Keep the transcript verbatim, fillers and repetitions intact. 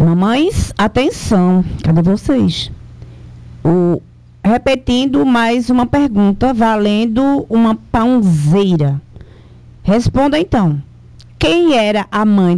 Mamães, atenção, cadê vocês? O, repetindo mais uma pergunta, valendo uma pãozeira. Responda então. Quem era a mãe